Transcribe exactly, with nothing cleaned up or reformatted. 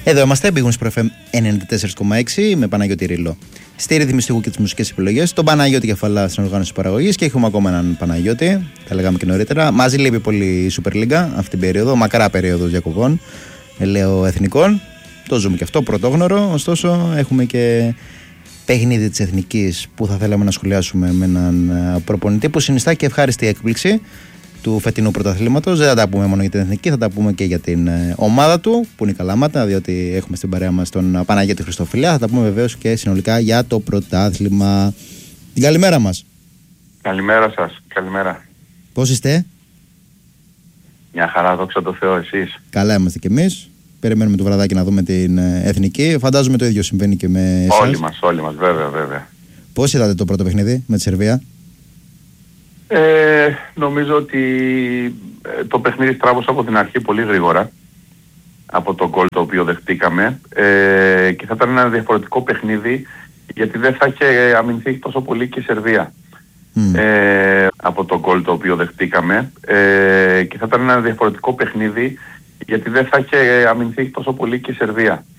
Εδώ είμαστε, πήγαμε στο Pro εφ εμ ενενήντα τέσσερα κόμμα έξι με Παναγιώτη Ρήλο στη ρυθμιστικού και τις μουσικές επιλογές, τον Παναγιώτη Κεφαλά στην οργάνωση παραγωγής και έχουμε ακόμα έναν Παναγιώτη, τα λέγαμε και νωρίτερα. Μαζί λείπει πολύ η Super League αυτή την περίοδο, μακρά περίοδο διακοπών, λέω εθνικών. Το ζούμε και αυτό πρωτόγνωρο, ωστόσο έχουμε και παιχνίδι της Εθνικής που θα θέλαμε να σχολιάσουμε με έναν προπονητή που συνιστά και ευχάριστη έκπληξη του φετινού πρωταθλήματος. Δεν θα τα πούμε μόνο για την Εθνική, θα τα πούμε και για την ομάδα του που είναι η Καλαμάτα, διότι έχουμε στην παρέα μας τον Παναγιώτη Χριστοφιλιά. Θα τα πούμε βεβαίως και συνολικά για το πρωτάθλημα. Την καλημέρα μας. Καλημέρα σας, καλημέρα. Πώς είστε? Μια χαρά, δόξα τω Θεώ, εσείς? Καλά είμαστε κι εμείς. Περιμένουμε το βραδάκι να δούμε την Εθνική. Φαντάζομαι το ίδιο συμβαίνει και με εσάς. Όλοι μας, όλοι μας, βέβαια, βέβαια. Πώς είδατε το πρώτο παιχνίδι με τη Σερβία? Ε, νομίζω ότι το παιχνίδι στράβωσε από την αρχή πολύ γρήγορα από το γκολ το οποίο δεχτήκαμε ε, και θα ήταν ένα διαφορετικό παιχνίδι γιατί δεν θα είχε αμυνθεί τόσο πολύ και η Σερβία mm. ε, από το γκολ το οποίο δεχτήκαμε ε, και θα ήταν ένα διαφορετικό παιχνίδι γιατί δεν θα είχε αμυνθεί τόσο πολύ και η Σερβία.